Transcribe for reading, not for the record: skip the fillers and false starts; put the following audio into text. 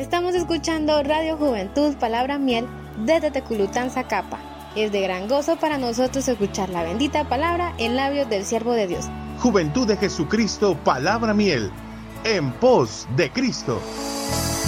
Estamos escuchando Radio Juventud Palabra Miel desde Teculután, Zacapa. Es de gran gozo para nosotros escuchar la bendita palabra en labios del siervo de Dios. Juventud de Jesucristo, Palabra Miel, en pos de Cristo.